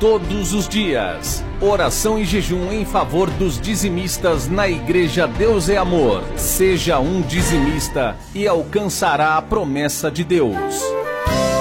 todos os dias. Oração e jejum em favor dos dizimistas na Igreja Deus é Amor. Seja um dizimista e alcançará a promessa de Deus.